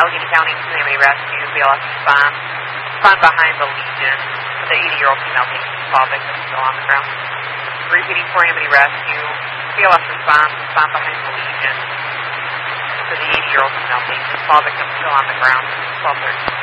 Allegheny County Calamity Rescue, BLS respond. Respond behind the Legion. The 80-year-old female patient, fall victim still on the ground. Repeating for Amity Rescue, BLS respond. Respond behind the Legion. For the 80-year-old female patient, fall victim still on the ground. 12:30.